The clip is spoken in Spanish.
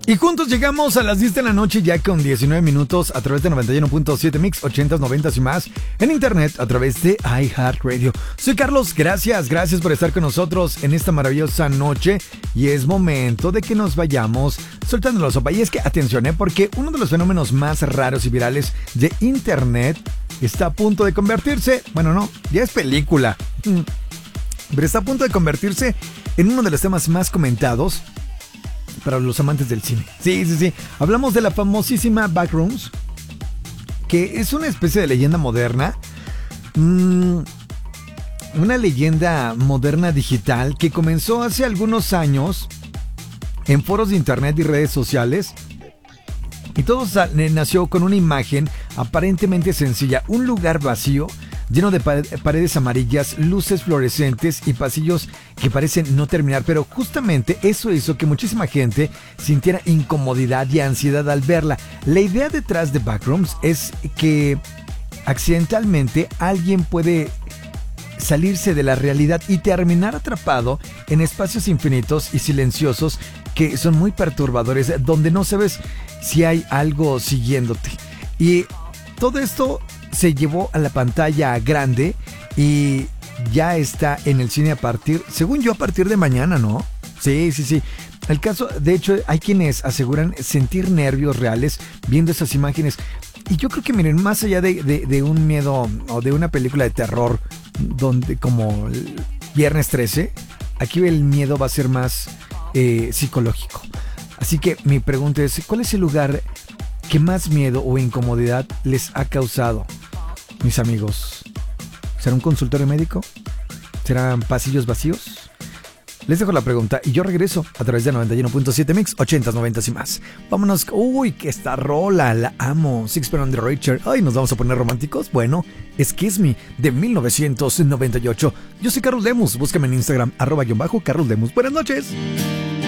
Y juntos llegamos a las 10 de la noche ya con 19 minutos a través de 91.7 Mix, 80s, 90s y más. En internet a través de iHeartRadio. Soy Carlos, gracias por estar con nosotros en esta maravillosa noche. Y es momento de que nos vayamos soltando la sopa. Y es que, atención, porque uno de los fenómenos más raros y virales de internet está a punto de convertirse, bueno, no, ya es película, pero está a punto de convertirse en uno de los temas más comentados para los amantes del cine. Sí. Hablamos de la famosísima Backrooms, que es una especie de leyenda moderna. Una leyenda moderna digital que comenzó hace algunos años en foros de internet y redes sociales. Y todo nació con una imagen aparentemente sencilla. Un lugar vacío, lleno de paredes amarillas, luces fluorescentes y pasillos que parecen no terminar. Pero justamente eso hizo que muchísima gente sintiera incomodidad y ansiedad al verla. La idea detrás de Backrooms es que accidentalmente alguien puede salirse de la realidad y terminar atrapado en espacios infinitos y silenciosos que son muy perturbadores, donde no sabes si hay algo siguiéndote. Y todo esto se llevó a la pantalla grande y ya está en el cine según yo, a partir de mañana, ¿no? Sí. El caso, de hecho, hay quienes aseguran sentir nervios reales viendo esas imágenes. Y yo creo que, miren, más allá de un miedo o de una película de terror, donde como Viernes 13, aquí el miedo va a ser más psicológico. Así que mi pregunta es, ¿cuál es el lugar que más miedo o incomodidad les ha causado, mis amigos? ¿Será un consultorio médico? ¿Serán pasillos vacíos? Les dejo la pregunta y yo regreso a través de 91.7 Mix, 80s, 90s y más. Vámonos. Uy, que esta rola, la amo. Six Feet Under Richard. Ay, ¿nos vamos a poner románticos? Bueno, es Kiss Me, de 1998. Yo soy Carlos Lemus. Búscame en Instagram, @Carlos Lemus. Buenas noches.